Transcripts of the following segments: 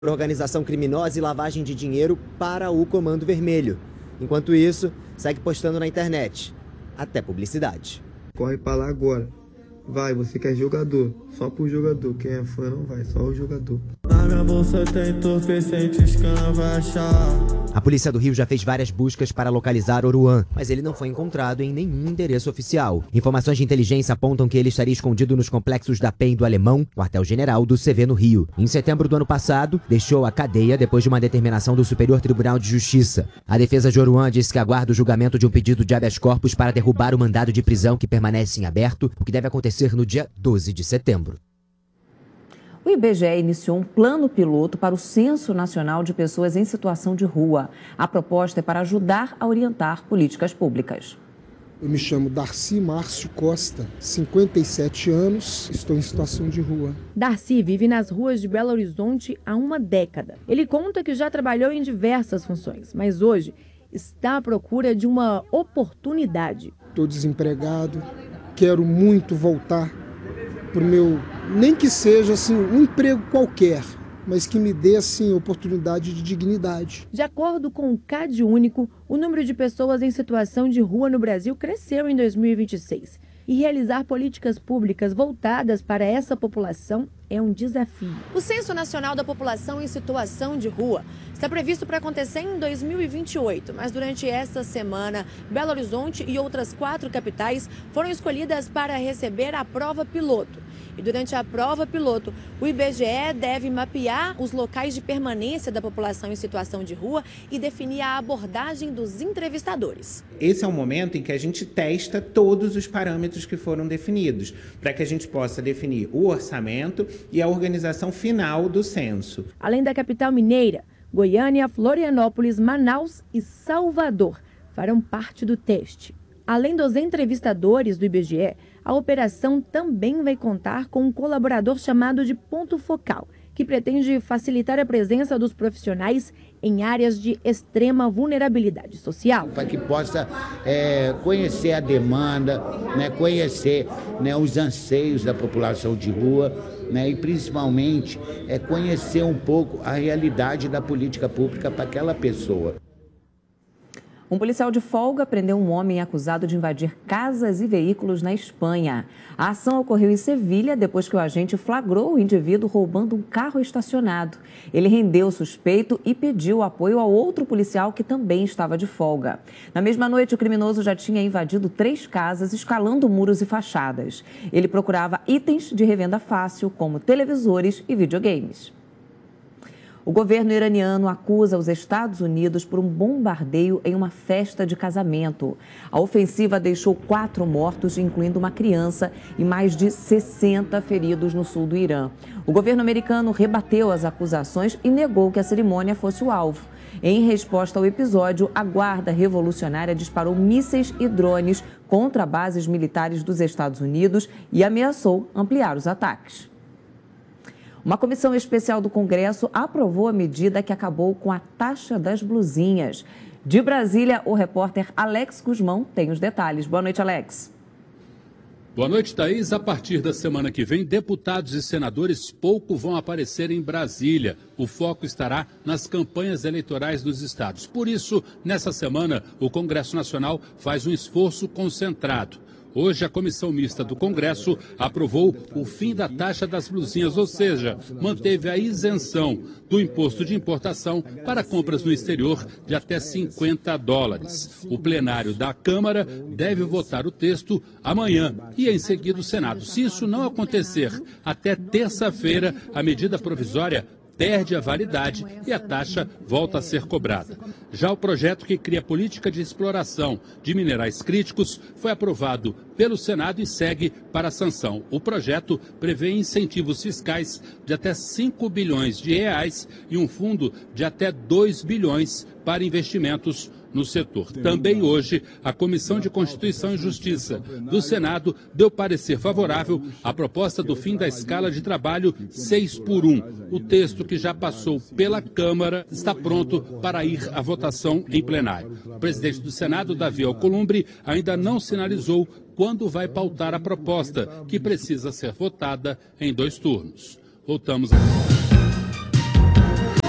Organização criminosa e lavagem de dinheiro para o Comando Vermelho. Enquanto isso, segue postando na internet. Até publicidade. Corre pra lá agora. Vai, você que é jogador. Só pro jogador. Quem é fã não vai, só o jogador. Na minha bolsa tem entorpecentes que não vai achar. A polícia do Rio já fez várias buscas para localizar Oruan, mas ele não foi encontrado em nenhum endereço oficial. Informações de inteligência apontam que ele estaria escondido nos complexos da PEN do Alemão, quartel-general do CV no Rio. Em setembro do ano passado, deixou a cadeia depois de uma determinação do Superior Tribunal de Justiça. A defesa de Oruan disse que aguarda o julgamento de um pedido de habeas corpus para derrubar o mandado de prisão que permanece em aberto, o que deve acontecer no dia 12 de setembro. O IBGE iniciou um plano piloto para o Censo Nacional de Pessoas em Situação de Rua. A proposta é para ajudar a orientar políticas públicas. Eu me chamo Darcy Márcio Costa, 57 anos, estou em situação de rua. Darcy vive nas ruas de Belo Horizonte há uma década. Ele conta que já trabalhou em diversas funções, mas hoje está à procura de uma oportunidade. Estou desempregado, quero muito voltar para o meu, nem que seja assim, um emprego qualquer, mas que me dê assim, oportunidade de dignidade. De acordo com o CadÚnico, o número de pessoas em situação de rua no Brasil cresceu em 2026. E realizar políticas públicas voltadas para essa população é um desafio. O Censo Nacional da População em Situação de Rua está previsto para acontecer em 2028, mas durante esta semana, Belo Horizonte e outras 4 capitais foram escolhidas para receber a prova piloto. E durante a prova piloto, o IBGE deve mapear os locais de permanência da população em situação de rua e definir a abordagem dos entrevistadores. Esse é o momento em que a gente testa todos os parâmetros que foram definidos, para que a gente possa definir o orçamento e a organização final do censo. Além da capital mineira, Goiânia, Florianópolis, Manaus e Salvador farão parte do teste. Além dos entrevistadores do IBGE, a operação também vai contar com um colaborador chamado de ponto focal, que pretende facilitar a presença dos profissionais em áreas de extrema vulnerabilidade social. Para que possa conhecer a demanda, conhecer os anseios da população de rua, e principalmente conhecer um pouco a realidade da política pública para aquela pessoa. Um policial de folga prendeu um homem acusado de invadir casas e veículos na Espanha. A ação ocorreu em Sevilha depois que o agente flagrou o indivíduo roubando um carro estacionado. Ele rendeu o suspeito e pediu apoio ao outro policial que também estava de folga. Na mesma noite, o criminoso já tinha invadido 3 casas, escalando muros e fachadas. Ele procurava itens de revenda fácil, como televisores e videogames. O governo iraniano acusa os Estados Unidos por um bombardeio em uma festa de casamento. A ofensiva deixou 4 mortos, incluindo uma criança, e mais de 60 feridos no sul do Irã. O governo americano rebateu as acusações e negou que a cerimônia fosse o alvo. Em resposta ao episódio, a Guarda Revolucionária disparou mísseis e drones contra bases militares dos Estados Unidos e ameaçou ampliar os ataques. Uma comissão especial do Congresso aprovou a medida que acabou com a taxa das blusinhas. De Brasília, o repórter Alex Guzmão tem os detalhes. Boa noite, Alex. Boa noite, Thaís. A partir da semana que vem, deputados e senadores pouco vão aparecer em Brasília. O foco estará nas campanhas eleitorais dos estados. Por isso, nessa semana, o Congresso Nacional faz um esforço concentrado. Hoje, a Comissão Mista do Congresso aprovou o fim da taxa das blusinhas, ou seja, manteve a isenção do imposto de importação para compras no exterior de até $50. O plenário da Câmara deve votar o texto amanhã e, em seguida, o Senado. Se isso não acontecer até terça-feira, a medida provisória perde a validade e a taxa volta a ser cobrada. Já o projeto que cria política de exploração de minerais críticos foi aprovado pelo Senado e segue para a sanção. O projeto prevê incentivos fiscais de até 5 bilhões de reais e um fundo de até 2 bilhões para investimentos no setor. Também hoje, a Comissão de Constituição e Justiça do Senado deu parecer favorável à proposta do fim da escala de trabalho 6x1. O texto, que já passou pela Câmara, está pronto para ir à votação em plenário. O presidente do Senado, Davi Alcolumbre, ainda não sinalizou quando vai pautar a proposta, que precisa ser votada em 2 turnos. Voltamos a...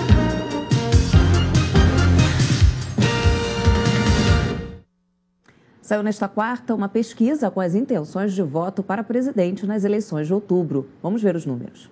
Saiu nesta quarta uma pesquisa com as intenções de voto para presidente nas eleições de outubro. Vamos ver os números.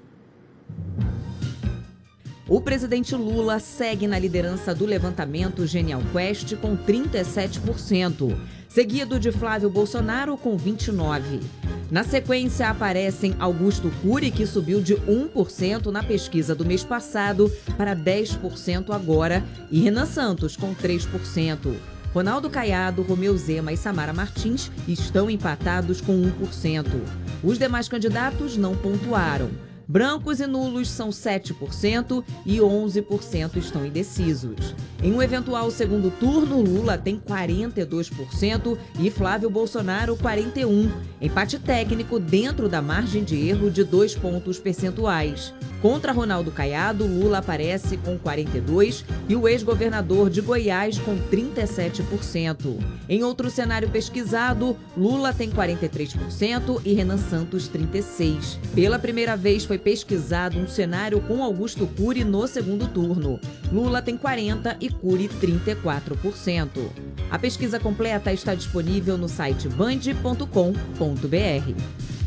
O presidente Lula segue na liderança do levantamento Genial Quest com 37%, seguido de Flávio Bolsonaro com 29%. Na sequência aparecem Augusto Cury, que subiu de 1% na pesquisa do mês passado para 10% agora, e Renan Santos com 3%. Ronaldo Caiado, Romeu Zema e Samara Martins estão empatados com 1%. Os demais candidatos não pontuaram. Brancos e nulos são 7% e 11% estão indecisos. Em um eventual segundo turno, Lula tem 42% e Flávio Bolsonaro 41%. Empate técnico dentro da margem de erro de 2 pontos percentuais. Contra Ronaldo Caiado, Lula aparece com 42% e o ex-governador de Goiás com 37%. Em outro cenário pesquisado, Lula tem 43% e Renan Santos 36%. Pela primeira vez foi pesquisado um cenário com Augusto Cury no segundo turno. Lula tem 40% e Cury 34%. A pesquisa completa está disponível no site band.com.br.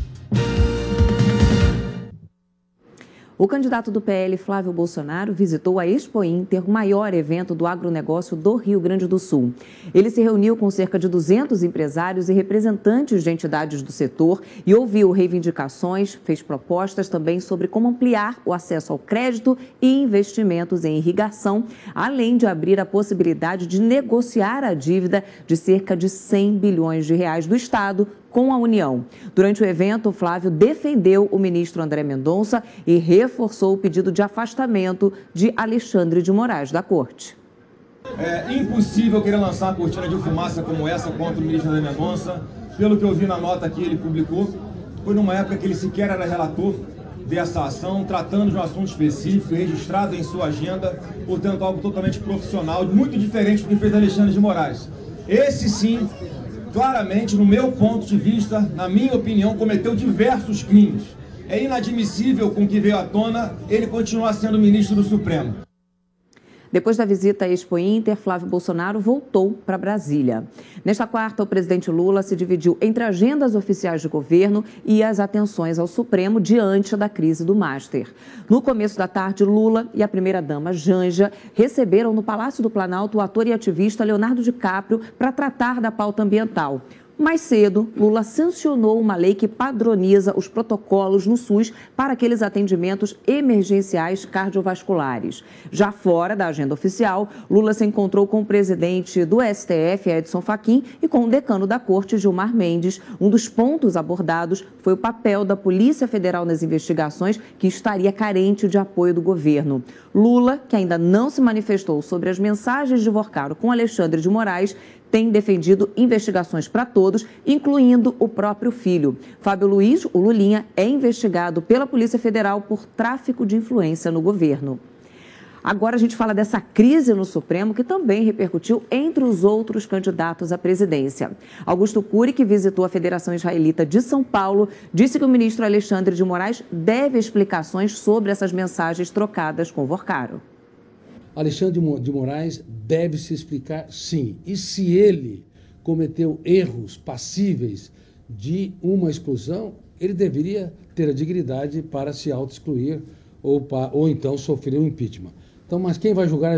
O candidato do PL, Flávio Bolsonaro, visitou a Expo Inter, o maior evento do agronegócio do Rio Grande do Sul. Ele se reuniu com cerca de 200 empresários e representantes de entidades do setor e ouviu reivindicações, fez propostas também sobre como ampliar o acesso ao crédito e investimentos em irrigação, além de abrir a possibilidade de negociar a dívida de cerca de 100 bilhões de reais do Estado com a União. Durante o evento, Flávio defendeu o ministro André Mendonça e reforçou o pedido de afastamento de Alexandre de Moraes da Corte. É impossível querer lançar uma cortina de fumaça como essa contra o ministro André Mendonça. Pelo que eu vi na nota que ele publicou, foi numa época que ele sequer era relator dessa ação, tratando de um assunto específico, registrado em sua agenda, portanto algo totalmente profissional, muito diferente do que fez Alexandre de Moraes. Esse sim, claramente, no meu ponto de vista, na minha opinião, cometeu diversos crimes. É inadmissível com o que veio à tona ele continuar sendo ministro do Supremo. Depois da visita à Expo Inter, Flávio Bolsonaro voltou para Brasília. Nesta quarta, o presidente Lula se dividiu entre agendas oficiais de governo e as atenções ao Supremo diante da crise do Master. No começo da tarde, Lula e a primeira-dama Janja receberam no Palácio do Planalto o ator e ativista Leonardo DiCaprio para tratar da pauta ambiental. Mais cedo, Lula sancionou uma lei que padroniza os protocolos no SUS para aqueles atendimentos emergenciais cardiovasculares. Já fora da agenda oficial, Lula se encontrou com o presidente do STF, Edson Fachin, e com o decano da Corte, Gilmar Mendes. Um dos pontos abordados foi o papel da Polícia Federal nas investigações, que estaria carente de apoio do governo. Lula, que ainda não se manifestou sobre as mensagens de Vorcaro com Alexandre de Moraes, tem defendido investigações para todos, incluindo o próprio filho. Fábio Luiz, o Lulinha, é investigado pela Polícia Federal por tráfico de influência no governo. Agora a gente fala dessa crise no Supremo, que também repercutiu entre os outros candidatos à presidência. Augusto Cury, que visitou a Federação Israelita de São Paulo, disse que o ministro Alexandre de Moraes deve explicações sobre essas mensagens trocadas com Vorcaro. Alexandre de Moraes deve se explicar, sim. E se ele cometeu erros passíveis de uma exclusão, ele deveria ter a dignidade para se auto-excluir ou então sofrer um impeachment. Então, mas quem vai julgar?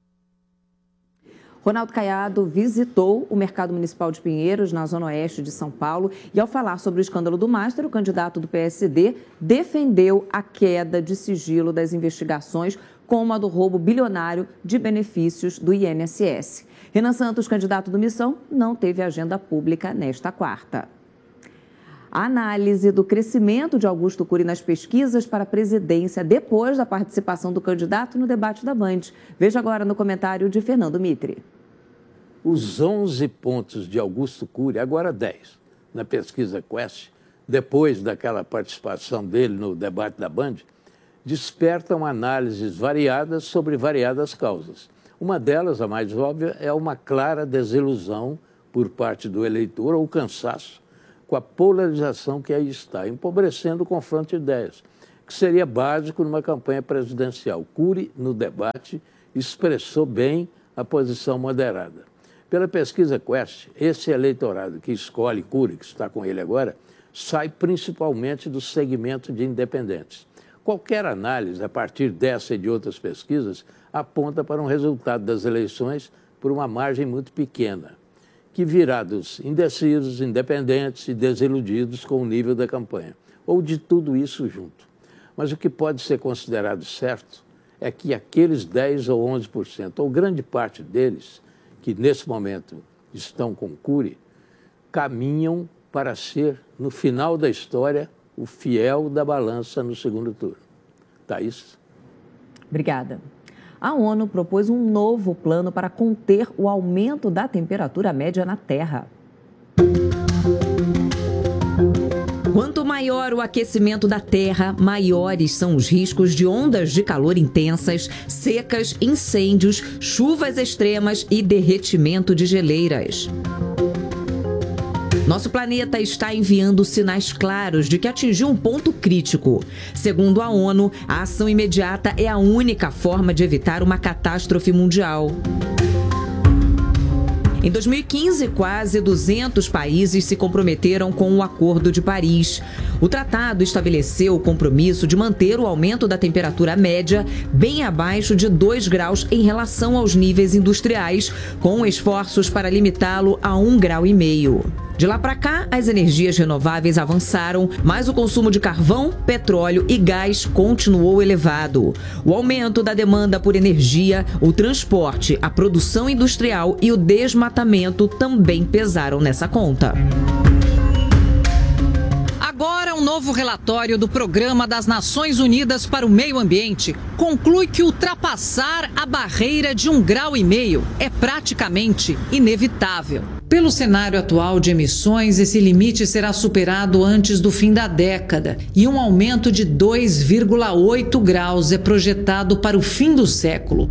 Ronaldo Caiado visitou o Mercado Municipal de Pinheiros, na zona oeste de São Paulo, e ao falar sobre o escândalo do Master, o candidato do PSD defendeu a queda de sigilo das investigações, como a do roubo bilionário de benefícios do INSS. Renan Santos, candidato do Missão, não teve agenda pública nesta quarta. A análise do crescimento de Augusto Cury nas pesquisas para a presidência depois da participação do candidato no debate da Band. Veja agora no comentário de Fernando Mitre. Os 11 pontos de Augusto Cury, agora 10, na pesquisa Quest, depois daquela participação dele no debate da Band, despertam análises variadas sobre variadas causas. Uma delas, a mais óbvia, é uma clara desilusão por parte do eleitor ou cansaço com a polarização que aí está, empobrecendo o confronto de ideias, que seria básico numa campanha presidencial. Cury, no debate, expressou bem a posição moderada. Pela pesquisa Quest, esse eleitorado que escolhe Cury, que está com ele agora, sai principalmente do segmento de independentes. Qualquer análise, a partir dessa e de outras pesquisas, aponta para um resultado das eleições por uma margem muito pequena, que virá dos indecisos, independentes e desiludidos com o nível da campanha, ou de tudo isso junto. Mas o que pode ser considerado certo é que aqueles 10 ou 11%, ou grande parte deles, que nesse momento estão com Cury, caminham para ser, no final da história, o fiel da balança no segundo turno. Thaís? Obrigada. A ONU propôs um novo plano para conter o aumento da temperatura média na Terra. Quanto maior o aquecimento da Terra, maiores são os riscos de ondas de calor intensas, secas, incêndios, chuvas extremas e derretimento de geleiras. Nosso planeta está enviando sinais claros de que atingiu um ponto crítico. Segundo a ONU, a ação imediata é a única forma de evitar uma catástrofe mundial. Em 2015, quase 200 países se comprometeram com o Acordo de Paris. O tratado estabeleceu o compromisso de manter o aumento da temperatura média bem abaixo de 2 graus em relação aos níveis industriais, com esforços para limitá-lo a 1,5 graus. De lá para cá, as energias renováveis avançaram, mas o consumo de carvão, petróleo e gás continuou elevado. O aumento da demanda por energia, o transporte, a produção industrial e o desmatamento também pesaram nessa conta. Agora, um novo relatório do Programa das Nações Unidas para o Meio Ambiente conclui que ultrapassar a barreira de 1,5 graus é praticamente inevitável. Pelo cenário atual de emissões, esse limite será superado antes do fim da década e um aumento de 2,8 graus é projetado para o fim do século.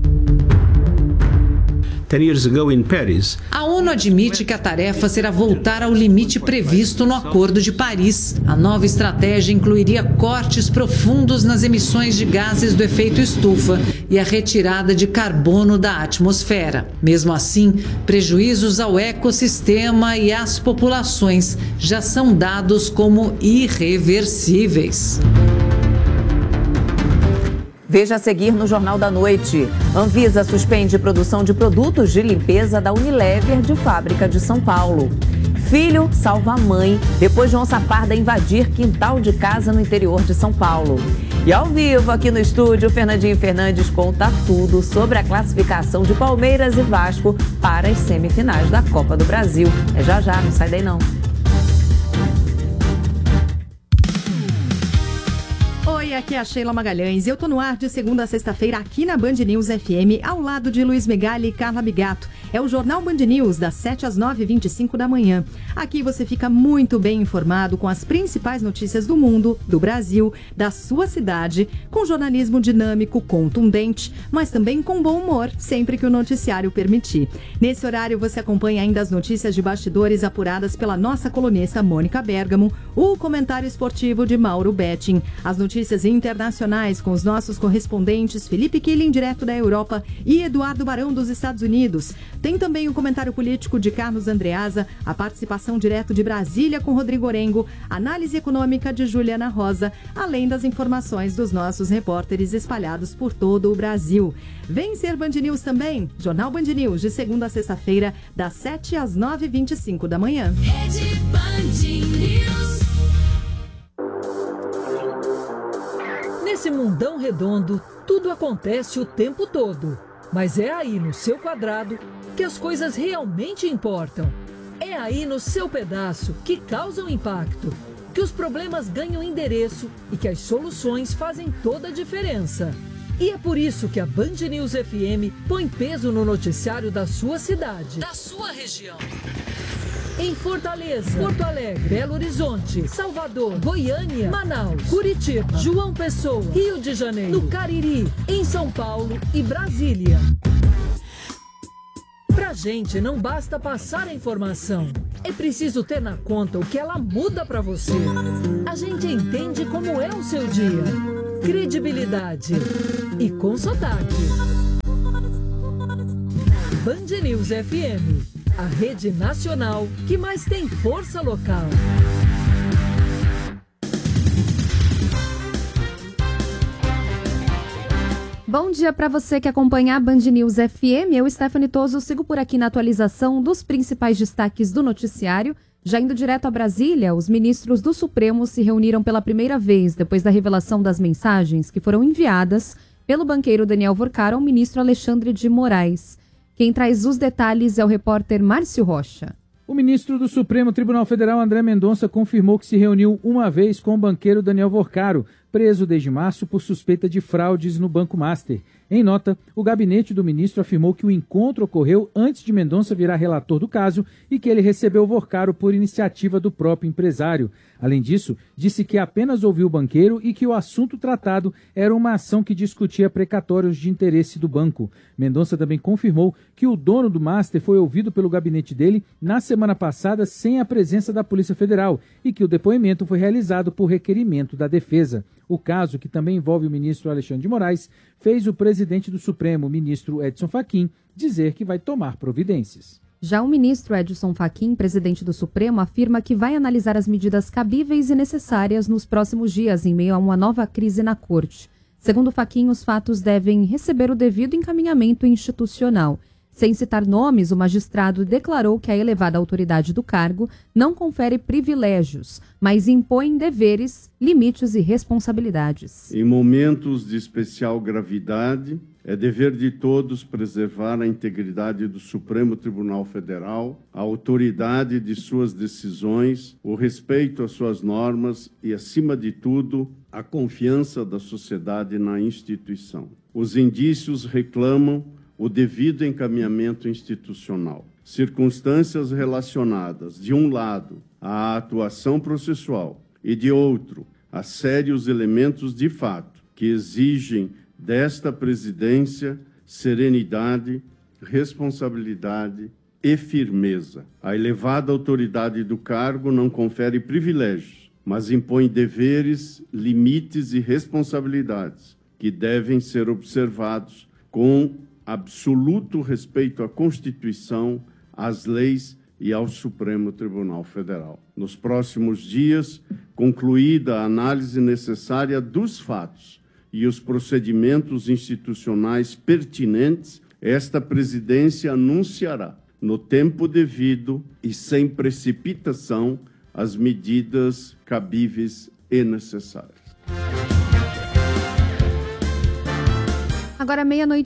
10 years ago in Paris. A ONU admite que a tarefa será voltar ao limite previsto no Acordo de Paris. A nova estratégia incluiria cortes profundos nas emissões de gases do efeito estufa e a retirada de carbono da atmosfera. Mesmo assim, prejuízos ao ecossistema e às populações já são dados como irreversíveis. Veja a seguir no Jornal da Noite. Anvisa suspende produção de produtos de limpeza da Unilever de fábrica de São Paulo. Filho salva a mãe depois de onça parda invadir quintal de casa no interior de São Paulo. E ao vivo aqui no estúdio, Fernandinho Fernandes conta tudo sobre a classificação de Palmeiras e Vasco para as semifinais da Copa do Brasil. É já já, não sai daí não. Oi, aqui é a Sheila Magalhães. Eu tô no ar de segunda a sexta-feira aqui na Band News FM, ao lado de Luiz Megali e Carla Bigato. É o Jornal Band News, das 7 às 9h25 da manhã. Aqui você fica muito bem informado com as principais notícias do mundo, do Brasil, da sua cidade, com jornalismo dinâmico, contundente, mas também com bom humor, sempre que o noticiário permitir. Nesse horário você acompanha ainda as notícias de bastidores apuradas pela nossa colunista Mônica Bergamo, o comentário esportivo de Mauro Betting, as notícias internacionais com os nossos correspondentes Felipe Killing, direto da Europa, e Eduardo Barão, dos Estados Unidos. Tem também o comentário político de Carlos Andreasa, a participação direto de Brasília com Rodrigo Orengo, análise econômica de Juliana Rosa, além das informações dos nossos repórteres espalhados por todo o Brasil. Vem ser Band News também, Jornal Band News, de segunda a sexta-feira, das 7 às 9h25 da manhã. Rede Band News. Nesse mundão redondo, tudo acontece o tempo todo. Mas é aí no seu quadrado que as coisas realmente importam. É aí no seu pedaço que causam impacto, que os problemas ganham endereço e que as soluções fazem toda a diferença. E é por isso que a Band News FM põe peso no noticiário da sua cidade, Da sua região. em Fortaleza, Porto Alegre, Belo Horizonte, Salvador, Goiânia, Manaus, Curitiba, João Pessoa, Rio de Janeiro, no Cariri, em São Paulo e Brasília. Pra gente não basta passar a informação, é preciso ter na conta o que ela muda pra você. A gente entende como é o seu dia. Credibilidade e com sotaque. Band News FM. a rede nacional que mais tem força local. Bom dia para você que acompanha a Band News FM. Eu, Stephanie Toso, sigo por aqui na atualização dos principais destaques do noticiário. Já indo direto a Brasília, os ministros do Supremo se reuniram pela primeira vez depois da revelação das mensagens que foram enviadas pelo banqueiro Daniel Vorcaro ao ministro Alexandre de Moraes. Quem traz os detalhes é o repórter Márcio Rocha. O ministro do Supremo Tribunal Federal, André Mendonça, confirmou que se reuniu uma vez com o banqueiro Daniel Vorcaro, preso desde março por suspeita de fraudes no Banco Master. Em nota, o gabinete do ministro afirmou que o encontro ocorreu antes de Mendonça virar relator do caso e que ele recebeu Vorcaro por iniciativa do próprio empresário. Além disso, disse que apenas ouviu o banqueiro e que o assunto tratado era uma ação que discutia precatórios de interesse do banco. Mendonça também confirmou que o dono do Master foi ouvido pelo gabinete dele na semana passada sem a presença da Polícia Federal e que o depoimento foi realizado por requerimento da defesa. O caso, que também envolve o ministro Alexandre de Moraes, fez o presidente do Supremo, ministro Edson Fachin, dizer que vai tomar providências. Já o ministro Edson Fachin, presidente do Supremo, afirma que vai analisar as medidas cabíveis e necessárias nos próximos dias, em meio a uma nova crise na Corte. Segundo Fachin, os fatos devem receber o devido encaminhamento institucional. Sem citar nomes, o magistrado declarou que a elevada autoridade do cargo não confere privilégios, mas impõe deveres, limites e responsabilidades. Em momentos de especial gravidade, é dever de todos preservar a integridade do Supremo Tribunal Federal, a autoridade de suas decisões, o respeito às suas normas e, acima de tudo, a confiança da sociedade na instituição. Os indícios reclamam o devido encaminhamento institucional. Circunstâncias relacionadas, de um lado, à atuação processual e, de outro, a sérios elementos de fato que exigem desta presidência serenidade, responsabilidade e firmeza. A elevada autoridade do cargo não confere privilégios, mas impõe deveres, limites e responsabilidades que devem ser observados com absoluto respeito à Constituição, às leis e ao Supremo Tribunal Federal. Nos próximos dias, concluída a análise necessária dos fatos e os procedimentos institucionais pertinentes, esta presidência anunciará, no tempo devido e sem precipitação, as medidas cabíveis e necessárias. Agora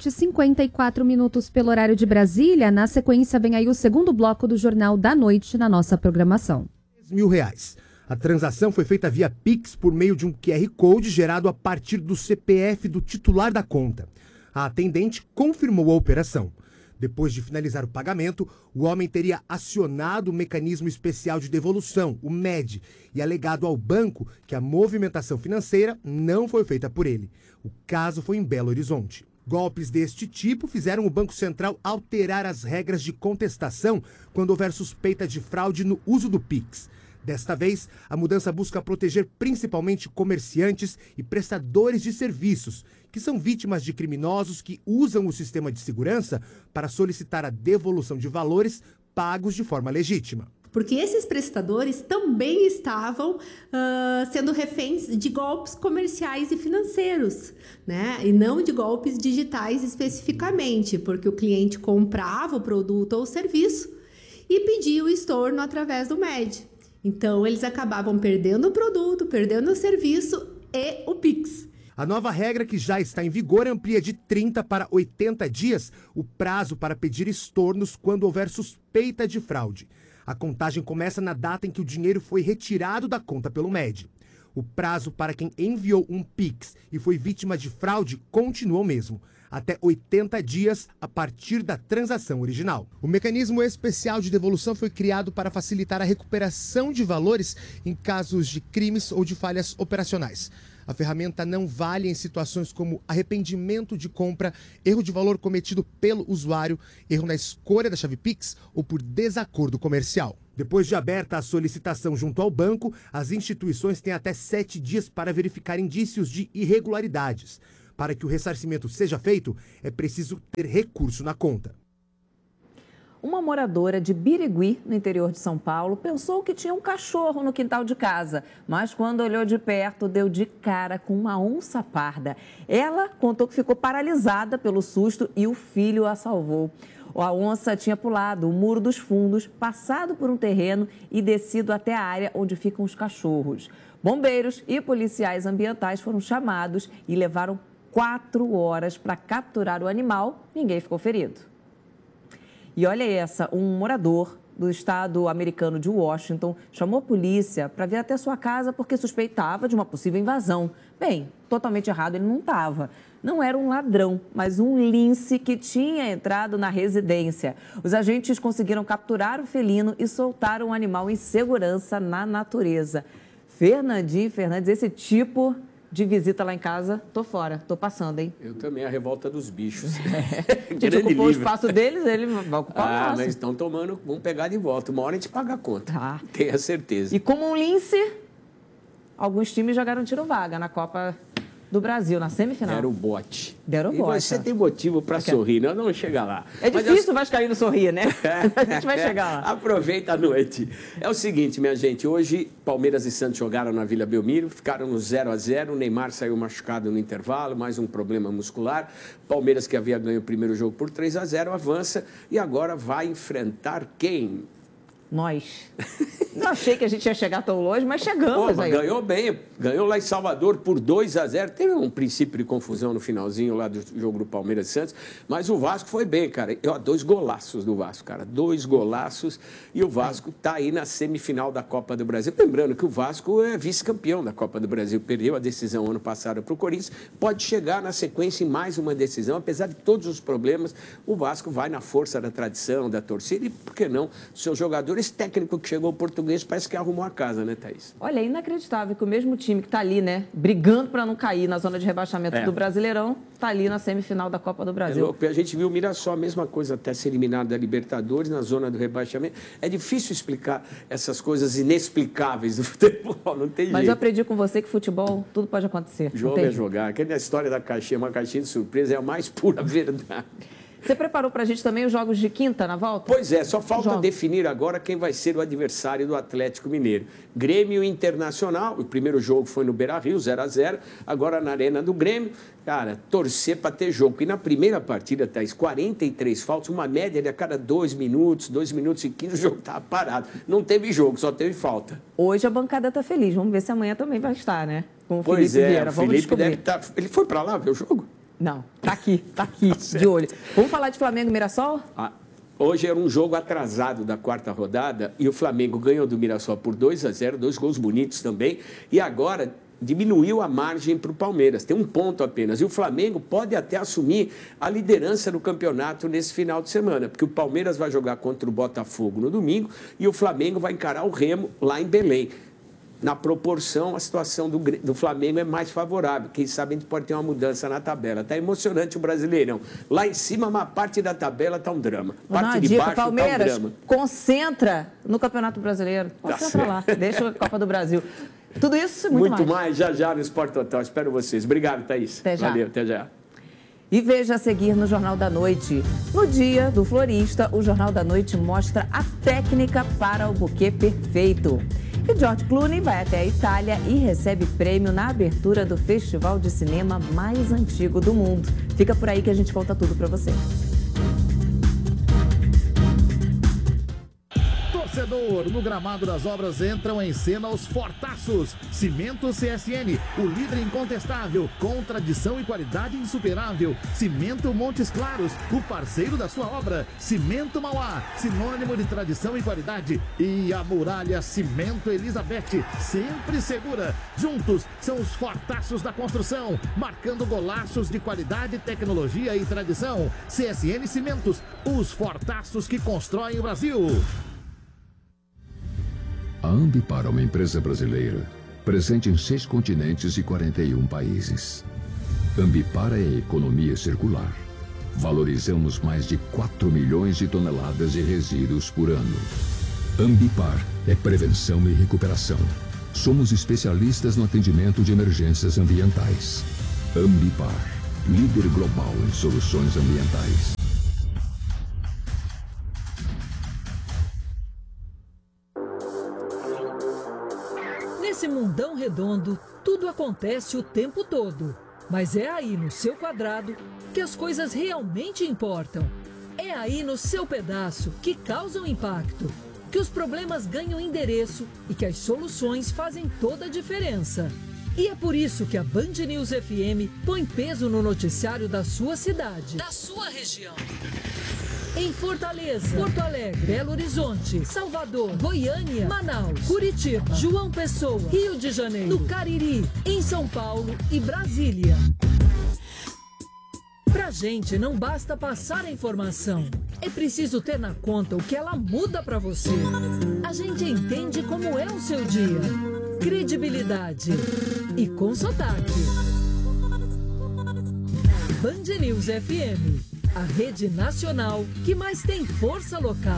00:54 pelo horário de Brasília. Na sequência vem aí o segundo bloco do Jornal da Noite na nossa programação. R$1.000. A transação foi feita via Pix por meio de um QR Code gerado a partir do CPF do titular da conta. A atendente confirmou a operação. Depois de finalizar o pagamento, o homem teria acionado o mecanismo especial de devolução, o MED, e alegado ao banco que a movimentação financeira não foi feita por ele. O caso foi em Belo Horizonte. Golpes deste tipo fizeram o Banco Central alterar as regras de contestação quando houver suspeita de fraude no uso do Pix. Desta vez, a mudança busca proteger principalmente comerciantes e prestadores de serviços, que são vítimas de criminosos que usam o sistema de segurança para solicitar a devolução de valores pagos de forma legítima. Porque esses prestadores também estavam sendo reféns de golpes comerciais e financeiros, né? E não de golpes digitais especificamente, porque o cliente comprava o produto ou o serviço e pedia o estorno através do MED. Então, eles acabavam perdendo o produto, perdendo o serviço e o Pix. A nova regra, que já está em vigor, amplia de 30 para 80 dias o prazo para pedir estornos quando houver suspeita de fraude. A contagem começa na data em que o dinheiro foi retirado da conta pelo MED. O prazo para quem enviou um Pix e foi vítima de fraude continua o mesmo, até 80 dias a partir da transação original. O mecanismo especial de devolução foi criado para facilitar a recuperação de valores em casos de crimes ou de falhas operacionais. A ferramenta não vale em situações como arrependimento de compra, erro de valor cometido pelo usuário, erro na escolha da chave Pix ou por desacordo comercial. Depois de aberta a solicitação junto ao banco, as instituições têm até 7 dias para verificar indícios de irregularidades. Para que o ressarcimento seja feito, é preciso ter recurso na conta. Uma moradora de Birigui, no interior de São Paulo, pensou que tinha um cachorro no quintal de casa, mas quando olhou de perto, deu de cara com uma onça parda. Ela contou que ficou paralisada pelo susto e o filho a salvou. A onça tinha pulado o muro dos fundos, passado por um terreno e descido até a área onde ficam os cachorros. Bombeiros e policiais ambientais foram chamados e levaram 4 horas para capturar o animal. Ninguém ficou ferido. E olha essa, um morador do estado americano de Washington chamou a polícia para vir até sua casa porque suspeitava de uma possível invasão. Bem, totalmente errado ele não estava. Não era um ladrão, mas um lince que tinha entrado na residência. Os agentes conseguiram capturar o felino e soltaram o animal em segurança na natureza. Fernandinho, Fernandes, esse tipo de visita lá em casa, tô fora, tô passando, hein? Eu também, a revolta dos bichos. A gente ocupou o espaço deles, ele vai ocupar o nosso. Mas estão tomando, vamos pegar de volta. Uma hora a gente paga a conta, tenha certeza. E como um lince, alguns times já garantiram vaga na Copa do Brasil, na semifinal. Era o bote. Deram o bote. E você tem motivo para sorrir, nós vamos chegar lá. É difícil o vascaíno sorrir, né? A gente vai chegar lá. Aproveita a noite. É o seguinte, minha gente, hoje Palmeiras e Santos jogaram na Vila Belmiro, ficaram no 0-0, o Neymar saiu machucado no intervalo, mais um problema muscular. Palmeiras, que havia ganho o primeiro jogo por 3-0, avança e agora vai enfrentar quem? Nós. Não achei que a gente ia chegar tão longe, mas chegamos aí. Ganhou bem, ganhou lá em Salvador por 2-0. Teve um princípio de confusão no finalzinho lá do jogo do Palmeiras e Santos, mas o Vasco foi bem, cara. 2 golaços do Vasco, cara. 2 golaços e o Vasco tá aí na semifinal da Copa do Brasil. Lembrando que o Vasco é vice-campeão da Copa do Brasil, perdeu a decisão ano passado para o Corinthians, pode chegar na sequência em mais uma decisão, apesar de todos os problemas, o Vasco vai na força da tradição, da torcida e, por que não, seus jogadores, técnico que chegou ao português, parece que arrumou a casa, né, Thaís? Olha, é inacreditável que o mesmo time que está ali, né, brigando para não cair na zona de rebaixamento do Brasileirão, está ali na semifinal da Copa do Brasil. É louco. A gente viu o Mirassol, a mesma coisa, até ser eliminado da Libertadores, na zona do rebaixamento. É difícil explicar essas coisas inexplicáveis do futebol, não tem jeito. Mas eu aprendi com você que futebol, tudo pode acontecer. Jogo é jogar. Aquela história da caixinha, uma caixinha de surpresa, é a mais pura verdade. Você preparou para a gente também os jogos de quinta na volta? Pois é, só falta definir agora quem vai ser o adversário do Atlético Mineiro. Grêmio Internacional, o primeiro jogo foi no Beira-Rio, 0-0, agora na Arena do Grêmio. Cara, torcer para ter jogo. E na primeira partida, Thaís, 43 faltas, uma média de a cada 2 minutos, 2 minutos e 15, o jogo estava parado. Não teve jogo, só teve falta. Hoje a bancada está feliz, vamos ver se amanhã também vai estar, né? Com o Felipe Vieira, vamos descobrir. Deve estar... Ele foi para lá ver o jogo? Não, tá aqui, de olho. Vamos falar de Flamengo e Mirassol? Hoje era um jogo atrasado da 4ª rodada e o Flamengo ganhou do Mirassol por 2-0, 2 gols bonitos também, e agora diminuiu a margem para o Palmeiras, tem 1 ponto apenas, e o Flamengo pode até assumir a liderança do campeonato nesse final de semana, porque o Palmeiras vai jogar contra o Botafogo no domingo e o Flamengo vai encarar o Remo lá em Belém. Na proporção, a situação do Flamengo é mais favorável. Quem sabe a gente pode ter uma mudança na tabela. Está emocionante o Brasileirão. Lá em cima, uma parte da tabela está um drama. Parte de baixo está um drama. Concentra no Campeonato Brasileiro. Concentra lá. Deixa a Copa do Brasil. Tudo isso e muito mais. Já no Sport Total. Espero vocês. Obrigado, Thaís. Até já. Valeu, até já. E veja a seguir no Jornal da Noite. No dia do florista, o Jornal da Noite mostra a técnica para o buquê perfeito. E George Clooney vai até a Itália e recebe prêmio na abertura do festival de cinema mais antigo do mundo. Fica por aí que a gente conta tudo para você. Torcedor, no gramado das obras entram em cena os fortaços. Cimento CSN, o líder incontestável, com tradição e qualidade insuperável. Cimento Montes Claros, o parceiro da sua obra. Cimento Mauá, sinônimo de tradição e qualidade. E a Muralha Cimento Elizabeth, sempre segura. Juntos, são os fortaços da construção, marcando golaços de qualidade, tecnologia e tradição. CSN Cimentos, os fortaços que constroem o Brasil. A Ambipar é uma empresa brasileira, presente em 6 continentes e 41 países. Ambipar é a economia circular. Valorizamos mais de 4 milhões de toneladas de resíduos por ano. Ambipar é prevenção e recuperação. Somos especialistas no atendimento de emergências ambientais. Ambipar, líder global em soluções ambientais. mundão redondo, tudo acontece o tempo todo. Mas é aí no seu quadrado que as coisas realmente importam. É aí no seu pedaço que causam impacto, que os problemas ganham endereço e que as soluções fazem toda a diferença. E é por isso que a Band News FM põe peso no noticiário da sua cidade, Da sua região. em Fortaleza, Porto Alegre, Belo Horizonte, Salvador, Goiânia, Manaus, Curitiba, João Pessoa, Rio de Janeiro, no Cariri, em São Paulo e Brasília. Pra gente não basta passar a informação, é preciso ter na conta o que ela muda pra você. A gente entende como é o seu dia, credibilidade e com sotaque. Band News FM, a rede nacional que mais tem força local.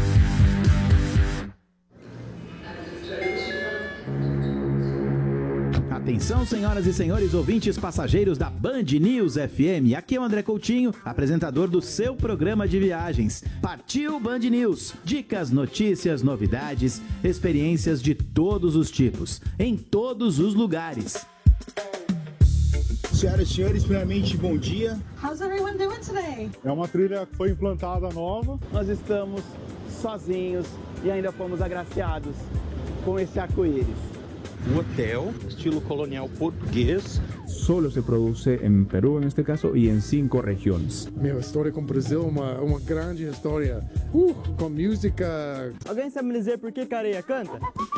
Atenção, senhoras e senhores ouvintes passageiros da Band News FM. Aqui é o André Coutinho, apresentador do seu programa de viagens. Partiu Band News. Dicas, notícias, novidades, experiências de todos os tipos, em todos os lugares. Senhoras e senhores, primeiramente, bom dia. How's everyone doing today? É uma trilha que foi implantada nova. Nós estamos sozinhos e ainda fomos agraciados com esse arco-íris. Um hotel, estilo colonial português. Solo se produce en Perú, en este caso, y en 5 regiones. Meu, a história com o Brasil é uma grande história. Com música. Alguém sabe me dizer por que Careia canta?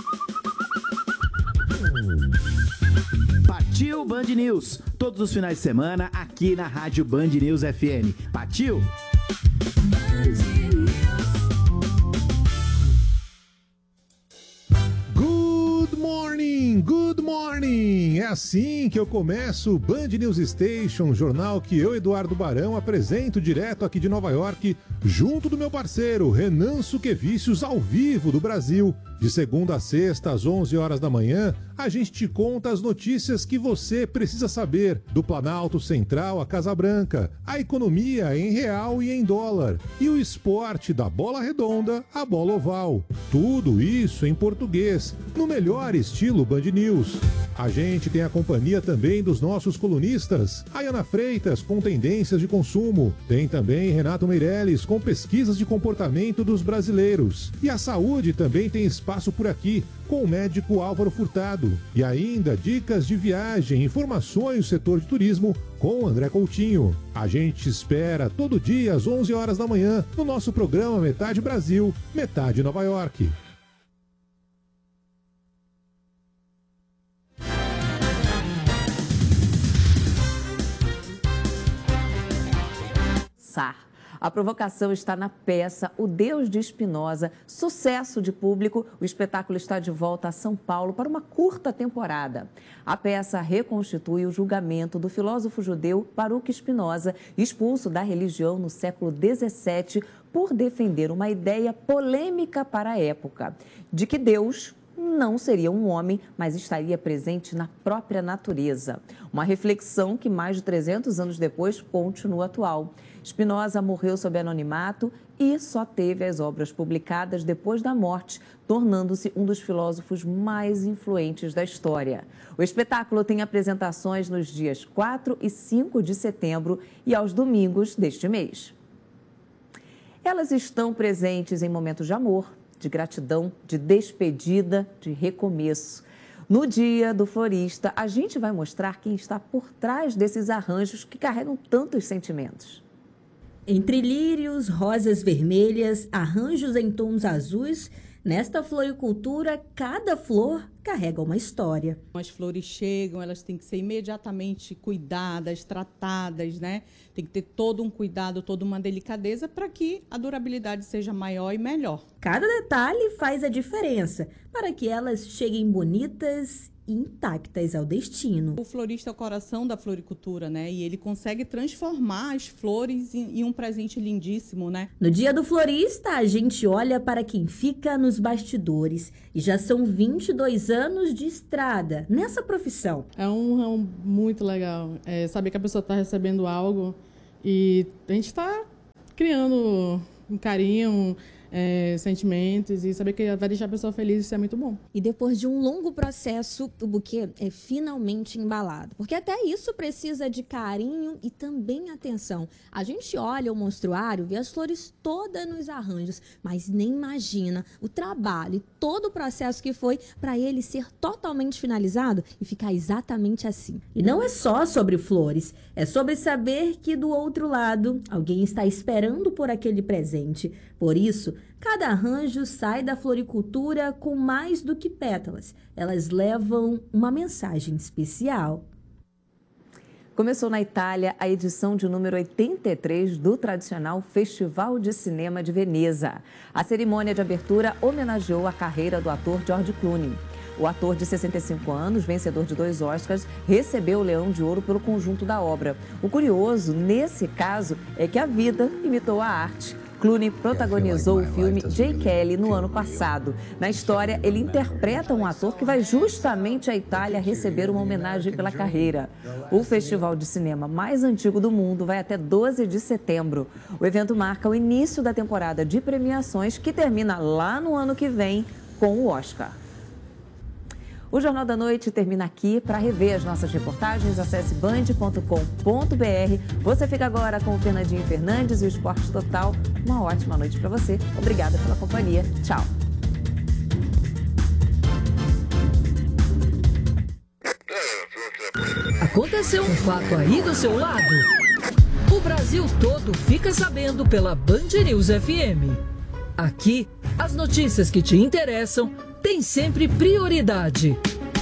Partiu Band News, todos os finais de semana aqui na Rádio Band News FM. Partiu! Good morning! É assim que eu começo o Band News Station, jornal que eu, Eduardo Barão, apresento direto aqui de Nova York, junto do meu parceiro Renan Suquevicius, ao vivo do Brasil. De segunda a sexta, às 11 horas da manhã, a gente te conta as notícias que você precisa saber do Planalto Central à Casa Branca, a economia em real e em dólar, e o esporte da bola redonda à bola oval. Tudo isso em português, no melhor estilo Band News. A gente tem a companhia também dos nossos colunistas, Ayana Freitas com tendências de consumo, tem também Renato Meirelles com pesquisas de comportamento dos brasileiros. E a saúde também tem espaço por aqui, com o médico Álvaro Furtado. E ainda dicas de viagem, informações do setor de turismo com André Coutinho. A gente espera todo dia às 11 horas da manhã no nosso programa Metade Brasil, Metade Nova York. A provocação está na peça O Deus de Spinoza, sucesso de público. O espetáculo está de volta a São Paulo para uma curta temporada. A peça reconstitui o julgamento do filósofo judeu Baruch Spinoza, expulso da religião no século XVII por defender uma ideia polêmica para a época, de que Deus não seria um homem, mas estaria presente na própria natureza. Uma reflexão que mais de 300 anos depois continua atual. Spinoza morreu sob anonimato e só teve as obras publicadas depois da morte, tornando-se um dos filósofos mais influentes da história. O espetáculo tem apresentações nos dias 4 e 5 de setembro e aos domingos deste mês. Elas estão presentes em momentos de amor, de gratidão, de despedida, de recomeço. No Dia do Florista, a gente vai mostrar quem está por trás desses arranjos que carregam tantos sentimentos. Entre lírios, rosas vermelhas, arranjos em tons azuis, nesta floricultura, cada flor carrega uma história. As flores chegam, elas têm que ser imediatamente cuidadas, tratadas, né? Tem que ter todo um cuidado, toda uma delicadeza para que a durabilidade seja maior e melhor. Cada detalhe faz a diferença para que elas cheguem bonitas e intactas ao destino. O florista é o coração da floricultura, né? E ele consegue transformar as flores em um presente lindíssimo, né? No Dia do Florista, a gente olha para quem fica nos bastidores. E já são 22 anos de estrada nessa profissão. É um ramo muito legal. Saber que a pessoa está recebendo algo e a gente está criando um carinho, sentimentos e saber que vai deixar a pessoa feliz, isso é muito bom. E depois de um longo processo, o buquê é finalmente embalado. Porque até isso precisa de carinho e também atenção. A gente olha o monstruário, vê as flores todas nos arranjos, mas nem imagina o trabalho e todo o processo que foi para ele ser totalmente finalizado e ficar exatamente assim. E não é só sobre flores, é sobre saber que do outro lado alguém está esperando por aquele presente. Por isso, cada arranjo sai da floricultura com mais do que pétalas. Elas levam uma mensagem especial. Começou na Itália a edição de número 83 do tradicional Festival de Cinema de Veneza. A cerimônia de abertura homenageou a carreira do ator George Clooney. O ator de 65 anos, vencedor de 2 Oscars, recebeu o Leão de Ouro pelo conjunto da obra. O curioso, nesse caso, é que a vida imitou a arte. Clooney protagonizou o filme Jay Kelly no ano passado. Na história, ele interpreta um ator que vai justamente à Itália receber uma homenagem pela carreira. O festival de cinema mais antigo do mundo vai até 12 de setembro. O evento marca o início da temporada de premiações que termina lá no ano que vem com o Oscar. O Jornal da Noite termina aqui. Para rever as nossas reportagens, acesse band.com.br. Você fica agora com o Fernandinho Fernandes e o Esporte Total. Uma ótima noite para você. Obrigada pela companhia. Tchau. Aconteceu um fato aí do seu lado? O Brasil todo fica sabendo pela Band News FM. Aqui, as notícias que te interessam têm sempre prioridade.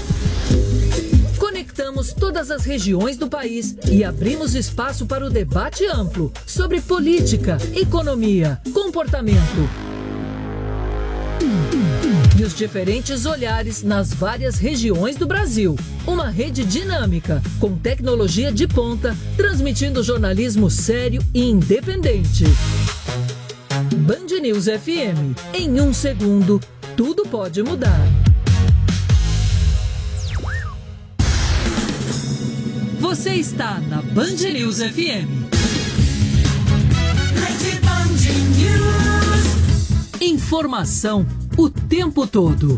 Conectamos todas as regiões do país e abrimos espaço para o debate amplo sobre política, economia, comportamento e os diferentes olhares nas várias regiões do Brasil. Uma rede dinâmica, com tecnologia de ponta, transmitindo jornalismo sério e independente. Band News FM. Em 1 segundo, tudo pode mudar. Você está na Band News FM. Rede Band News. Informação o tempo todo.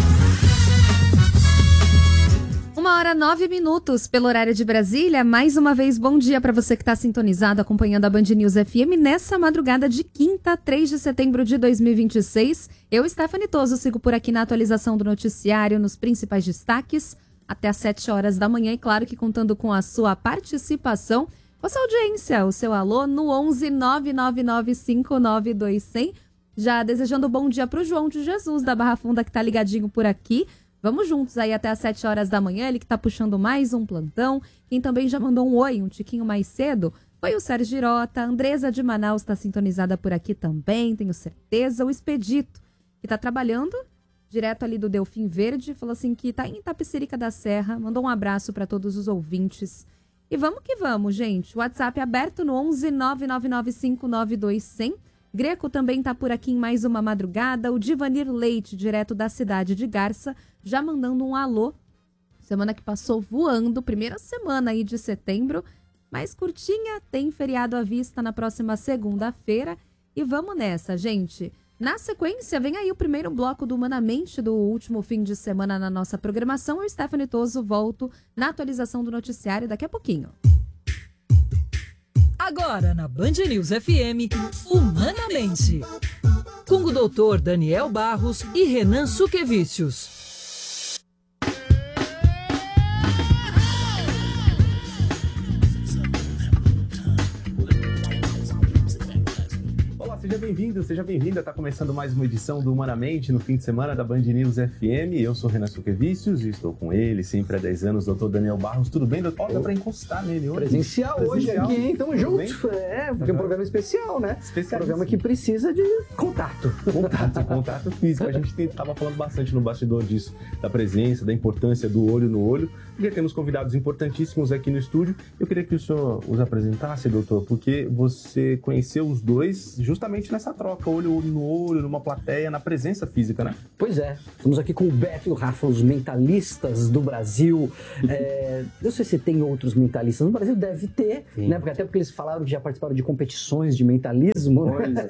1h09 pelo horário de Brasília. Mais uma vez, bom dia para você que está sintonizado, acompanhando a Band News FM nessa madrugada de quinta, 3 de setembro de 2026. Eu, Stephanie Toso, sigo por aqui na atualização do noticiário, nos principais destaques, até às 7 horas da manhã. E claro que contando com a sua participação, com a sua audiência, o seu alô no 11 999 592 100. Já desejando bom dia para o João de Jesus, da Barra Funda, que está ligadinho por aqui. Vamos juntos aí até às 7 horas da manhã, ele que está puxando mais um plantão. Quem também já mandou um oi, um tiquinho mais cedo, foi o Sérgio Girota. A Andresa de Manaus está sintonizada por aqui também, tenho certeza. O Expedito, que está trabalhando direto ali do Delfim Verde, falou assim que está em Itapecerica da Serra, mandou um abraço para todos os ouvintes. E vamos que vamos, gente. WhatsApp aberto no 11 999 592 100. Greco também está por aqui em mais uma madrugada. O Divanir Leite, direto da cidade de Garça, já mandando um alô. Semana que passou voando, primeira semana aí de setembro, mais curtinha, tem feriado à vista na próxima segunda-feira. E vamos nessa, gente. Na sequência, vem aí o primeiro bloco do Humanamente do último fim de semana na nossa programação. Eu, Stephanie Toso, volto na atualização do noticiário daqui a pouquinho. Agora na Band News FM, Humanamente, com o doutor Daniel Barros e Renan Suquevicius. Seja bem-vindo, seja bem-vinda. Está começando mais uma edição do Humanamente no fim de semana da Band News FM. Eu sou Renan Suquevicius e estou com ele, sempre há 10 anos, doutor Daniel Barros. Tudo bem, doutor? Dá para encostar nele hoje. Presencial hoje aqui, hein? Tamo junto. Porque é um programa especial, né? Programa que precisa de contato. Contato físico. A gente estava falando bastante no bastidor disso, da presença, da importância do olho no olho. Porque temos convidados importantíssimos aqui no estúdio. Eu queria que o senhor os apresentasse, doutor, porque você conheceu os dois justamente justamente nessa troca, olho no olho, numa plateia, na presença física, né? Pois é, estamos aqui com o Beto e o Rafa, os mentalistas do Brasil. Não sei se tem outros mentalistas no Brasil, deve ter, né? Até porque eles falaram que já participaram de competições de mentalismo. Né?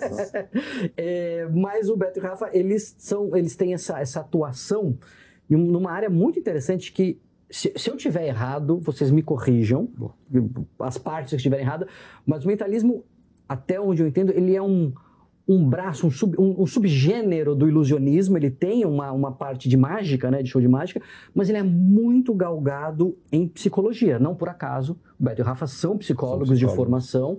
Mas o Beto e o Rafa, eles têm essa atuação numa área muito interessante que, se eu tiver errado, vocês me corrijam, as partes que estiverem erradas, mas o mentalismo, até onde eu entendo, ele é um braço, um subgênero do ilusionismo. Ele tem uma parte de mágica, né, de show de mágica, mas ele é muito galgado em psicologia. Não por acaso, o Beto e o Rafa são psicólogos de formação.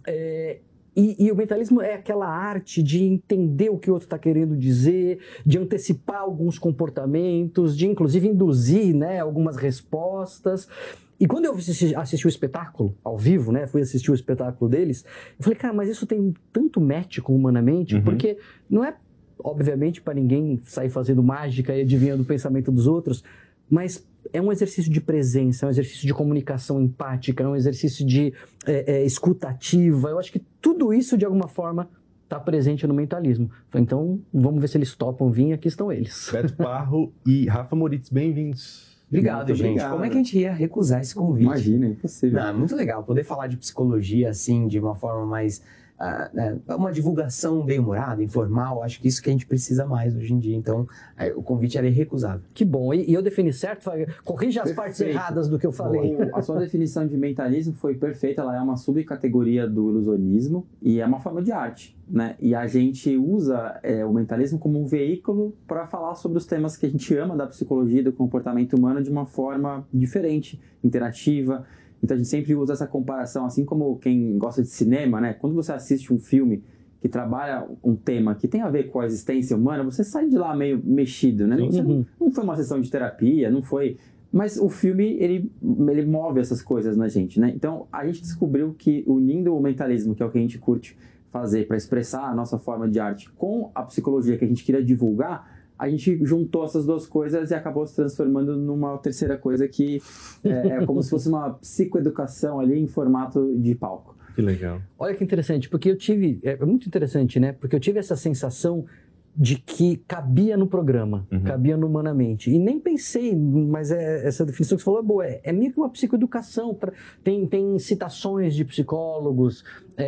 E o mentalismo é aquela arte de entender o que o outro está querendo dizer, de antecipar alguns comportamentos, de inclusive induzir, né, algumas respostas. E quando eu assisti o espetáculo, ao vivo, né, fui assistir o espetáculo deles, eu falei, cara, mas isso tem tanto match com Humanamente, porque não é, obviamente, para ninguém sair fazendo mágica e adivinhando o pensamento dos outros, mas é um exercício de presença, é um exercício de comunicação empática, é um exercício de escuta ativa. Eu acho que tudo isso, de alguma forma, está presente no mentalismo. Então, vamos ver se eles topam vir. Aqui estão eles. Beto Parro e Rafa Moritz, bem-vindos. Obrigado, gente. Obrigado. Como é que a gente ia recusar esse convite? Imagina, é impossível. Não, é muito legal poder falar de psicologia, assim, de uma forma mais... uma divulgação bem humorada, informal. Acho que isso que a gente precisa mais hoje em dia. Então, o convite era irrecusável. Que bom. E eu defini certo? Corrija as partes erradas do que eu falei. A sua definição de mentalismo foi perfeita. Ela é uma subcategoria do ilusionismo e é uma forma de arte, né? E a gente usa o mentalismo como um veículo para falar sobre os temas que a gente ama da psicologia e do comportamento humano de uma forma diferente, interativa. Então a gente sempre usa essa comparação, assim como quem gosta de cinema, né? Quando você assiste um filme que trabalha um tema que tem a ver com a existência humana, você sai de lá meio mexido, né? Não foi uma sessão de terapia, não foi... Mas o filme, ele move essas coisas na gente, né? Então a gente descobriu que unindo o mentalismo, que é o que a gente curte fazer para expressar a nossa forma de arte, com a psicologia que a gente queria divulgar, a gente juntou essas duas coisas e acabou se transformando numa terceira coisa que é como se fosse uma psicoeducação ali em formato de palco. Que legal. Olha que interessante, porque eu tive... É muito interessante, né? Porque eu tive essa sensação de que cabia no programa, cabia no Humanamente. E nem pensei, mas essa definição que você falou é boa. É meio que uma psicoeducação. Tem citações de psicólogos,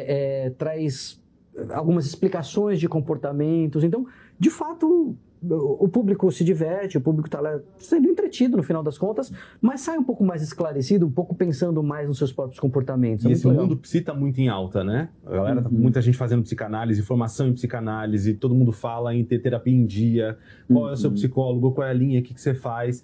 traz algumas explicações de comportamentos. Então, de fato... O público se diverte, o público está lá sendo entretido no final das contas, mas sai um pouco mais esclarecido, um pouco pensando mais nos seus próprios comportamentos. E esse mundo psi está muito em alta, né? A galera, muita gente fazendo psicanálise, formação em psicanálise, todo mundo fala em ter terapia em dia, qual é o seu psicólogo, qual é a linha, o que você faz.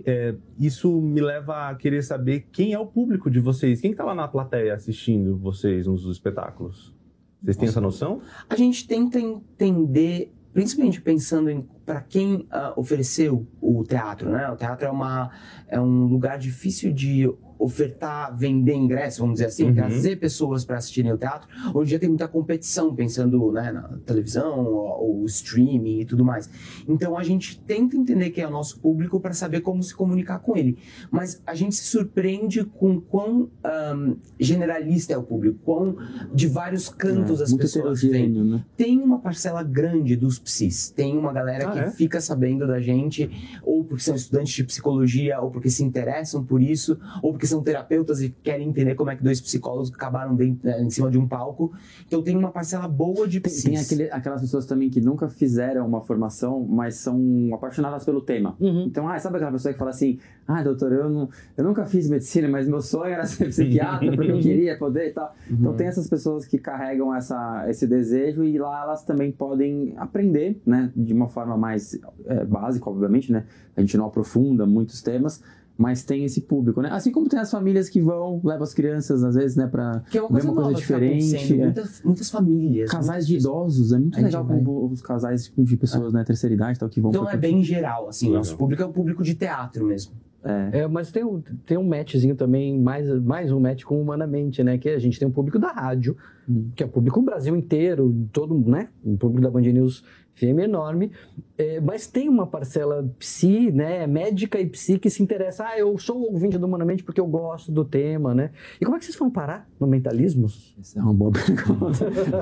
Isso me leva a querer saber quem é o público de vocês, quem está lá na plateia assistindo vocês nos espetáculos. Vocês têm essa noção? A gente tenta entender, principalmente pensando em para quem ofereceu o teatro, né? O teatro é um lugar difícil de ofertar, vender ingressos, vamos dizer assim, trazer pessoas para assistirem o teatro. Hoje em dia tem muita competição, pensando, né, na televisão, ou streaming e tudo mais. Então a gente tenta entender quem é o nosso público para saber como se comunicar com ele. Mas a gente se surpreende com quão generalista é o público, quão de vários cantos as pessoas vêm. Né? Tem uma parcela grande dos psis, tem uma galera que fica sabendo da gente, ou porque são estudantes de psicologia, ou porque se interessam por isso, ou porque são terapeutas e querem entender como é que dois psicólogos acabaram em cima de um palco. Então tem uma parcela boa de psis. Tem aquelas pessoas também que nunca fizeram uma formação, mas são apaixonadas pelo tema. Então, sabe aquela pessoa que fala assim, doutor, eu nunca fiz medicina, mas meu sonho era ser psiquiatra, porque eu queria poder e tal. Então tem essas pessoas que carregam esse desejo e lá elas também podem aprender, né, de uma forma mais básica, obviamente, né? A gente não aprofunda muitos temas, mas tem esse público, né? Assim como tem as famílias que levam as crianças, às vezes, né, pra ver uma coisa diferente. Muitas famílias. Casais de idosos, é muito legal com os casais de pessoas, né, terceira idade, tal, que vão... Então é bem geral, assim, nosso público é o público de teatro mesmo. Mas tem um matchzinho também, mais um match com Humanamente, né? Que a gente tem um público da rádio, que é o público Brasil inteiro, todo, né? O público da Band News FM é enorme, mas tem uma parcela psi, né, médica e psi que se interessa, eu sou ouvinte do Humanamente porque eu gosto do tema, né? E como é que vocês foram parar no mentalismo? Essa é uma boa pergunta.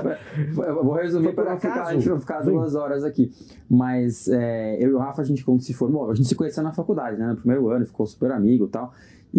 Eu vou resumir para a gente não ficar 2 horas aqui. Mas eu e o Rafa, a gente quando se formou, a gente se conheceu na faculdade, né? No primeiro ano, ficou super amigo e tal.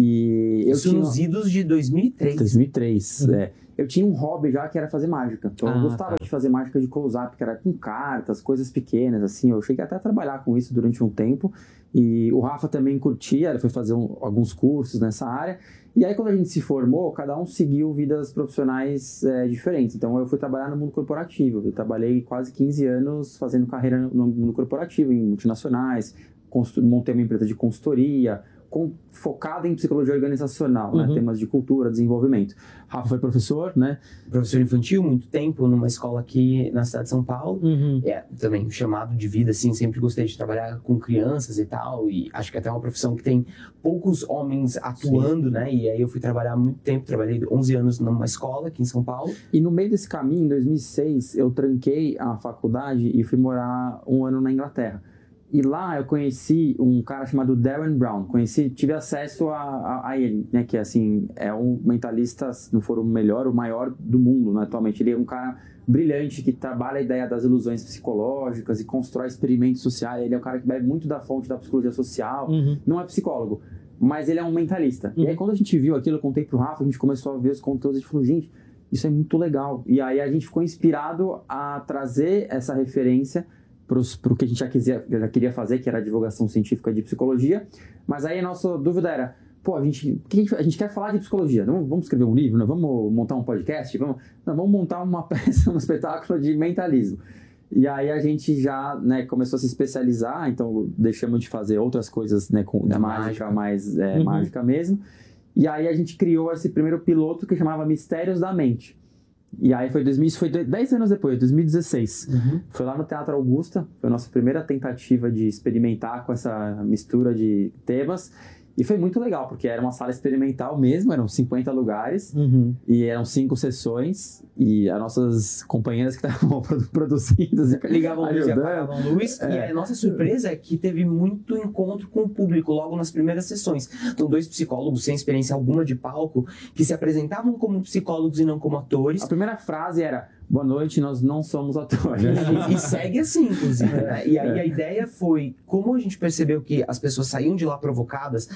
E eu tinha nos idos de 2003. 2003, Eu tinha um hobby já que era fazer mágica. Então eu gostava de fazer mágica de close-up, que era com cartas, coisas pequenas, assim. Eu cheguei até a trabalhar com isso durante um tempo. E o Rafa também curtia, ele foi fazer alguns cursos nessa área. E aí quando a gente se formou, cada um seguiu vidas profissionais diferentes. Então eu fui trabalhar no mundo corporativo. Eu trabalhei quase 15 anos fazendo carreira no mundo corporativo, em multinacionais. Montei uma empresa de consultoria, focado em psicologia organizacional, né? Temas de cultura, desenvolvimento. Rafa foi professor, né? Professor infantil, muito tempo, numa escola aqui na cidade de São Paulo. Também um chamado de vida, assim, sempre gostei de trabalhar com crianças e tal, e acho que até é uma profissão que tem poucos homens atuando, né? E aí eu fui trabalhar há muito tempo, trabalhei 11 anos numa escola aqui em São Paulo. E no meio desse caminho, em 2006, eu tranquei a faculdade e fui morar 1 ano na Inglaterra. E lá eu conheci um cara chamado Darren Brown. Tive acesso a ele, né? Que assim, é um mentalista, se não for o melhor, o maior do mundo, né, atualmente. Ele é um cara brilhante que trabalha a ideia das ilusões psicológicas e constrói experimentos sociais. Ele é um cara que bebe muito da fonte da psicologia social. Não é psicólogo, mas ele é um mentalista. E aí quando a gente viu aquilo, eu contei pro Rafa, a gente começou a ver os conteúdos e a gente falou, gente, isso é muito legal. E aí a gente ficou inspirado a trazer essa referência para o que a gente já queria fazer, que era a divulgação científica de psicologia. Mas aí a nossa dúvida era, a gente quer falar de psicologia, vamos escrever um livro, né? Vamos montar um podcast, vamos montar uma peça, um espetáculo de mentalismo. E aí a gente já, né, começou a se especializar, então deixamos de fazer outras coisas, né, da mágica, mais mágica mesmo. E aí a gente criou esse primeiro piloto que chamava Mistérios da Mente. E aí isso foi 10 anos depois, 2016. Foi lá no Teatro Augusta, foi a nossa primeira tentativa de experimentar com essa mistura de temas. E foi muito legal, porque era uma sala experimental mesmo, eram 50 lugares, e eram 5 sessões, e as nossas companheiras que estavam produzindo, ligavam luz e apagavam luz, e a nossa surpresa é que teve muito encontro com o público logo nas primeiras sessões. Então, 2 psicólogos sem experiência alguma de palco, que se apresentavam como psicólogos e não como atores. A primeira frase era: boa noite, nós não somos atores. E segue assim, inclusive. Né? E aí a ideia foi, como a gente percebeu que as pessoas saíam de lá provocadas,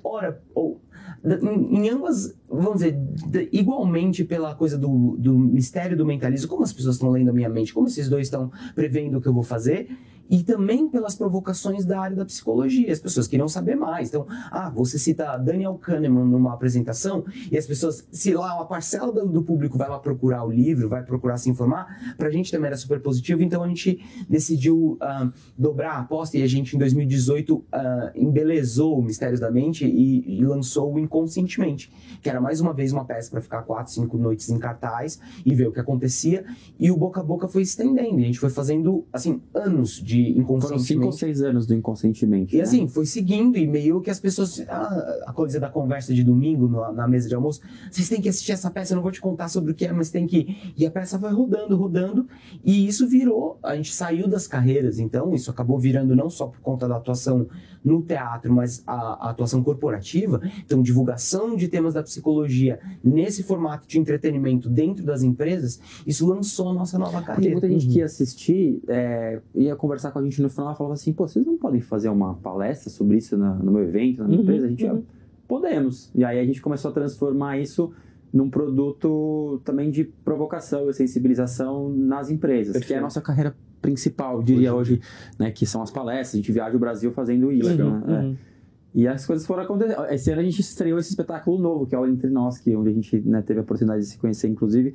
em ambas, vamos dizer, igualmente pela coisa do mistério do mentalismo, como as pessoas estão lendo a minha mente, como esses dois estão prevendo o que eu vou fazer, e também pelas provocações da área da psicologia. As pessoas queriam saber mais. Então, você cita Daniel Kahneman numa apresentação, e as pessoas, se lá uma parcela do público vai lá procurar o livro, vai procurar se informar, pra gente também era super positivo, então a gente decidiu dobrar a aposta, e a gente em 2018 embelezou o Mistérios da Mente e lançou o Inconscientemente, que era mais uma vez uma peça para ficar 4, 5 noites em cartaz e ver o que acontecia, e o boca a boca foi estendendo, e a gente foi fazendo, assim, anos de Inconscientemente. Foram 5 ou 6 anos do Inconscientemente. E assim, foi seguindo, e meio que as pessoas, a coisa da conversa de domingo na mesa de almoço, vocês têm que assistir essa peça, eu não vou te contar sobre o que é, mas tem que... E a peça vai rodando, e isso virou, a gente saiu das carreiras, então isso acabou virando não só por conta da atuação no teatro, mas a atuação corporativa, então divulgação de temas da psicologia nesse formato de entretenimento dentro das empresas, isso lançou a nossa nova carreira. Porque muita gente que ia assistir, ia conversar com a gente no final e falava assim, vocês não podem fazer uma palestra sobre isso no meu evento, na minha empresa? A gente podemos. E aí a gente começou a transformar isso num produto também de provocação e sensibilização nas empresas, Perfeito. Que é a nossa carreira principal, diria hoje, né, que são as palestras. A gente viaja o Brasil fazendo isso. Né? E as coisas foram acontecendo. Esse ano a gente estreou esse espetáculo novo, que é o Entre Nós, onde a gente, né, teve a oportunidade de se conhecer, inclusive,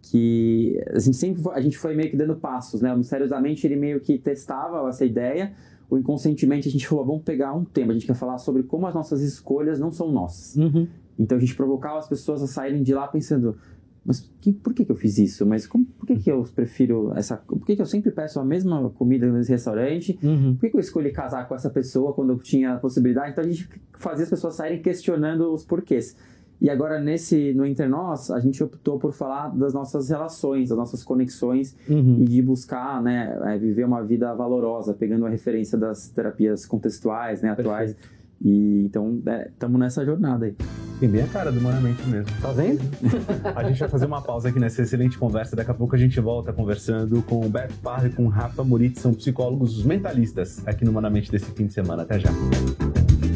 que assim, a gente foi meio que dando passos, né? O Mistérios da Mente, ele meio que testava essa ideia. O Inconscientemente, a gente falou, vamos pegar um tema, a gente quer falar sobre como as nossas escolhas não são nossas. Então a gente provocava as pessoas a saírem de lá pensando, mas por que eu fiz isso? Mas por que eu prefiro por que eu sempre peço a mesma comida nesse restaurante? Por que eu escolhi casar com essa pessoa quando eu tinha a possibilidade? Então a gente fazia as pessoas saírem questionando os porquês. E agora, no Entre Nós, a gente optou por falar das nossas relações, das nossas conexões e de buscar, né, viver uma vida valorosa, pegando a referência das terapias contextuais, né, atuais. E então, estamos nessa jornada aí. Tem bem a cara do Humanamente mesmo. Tá vendo? A gente vai fazer uma pausa aqui nessa excelente conversa. Daqui a pouco a gente volta conversando com o Beto Parra e com o Rafa Moritz, são psicólogos mentalistas aqui no Humanamente desse fim de semana. Até já.